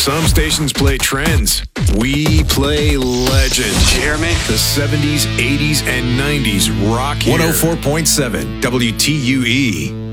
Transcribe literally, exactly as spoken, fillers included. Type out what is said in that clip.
Some stations play trends. We play legends. Did you hear me? The seventies, eighties, and nineties rock here. one oh four point seven W T U E.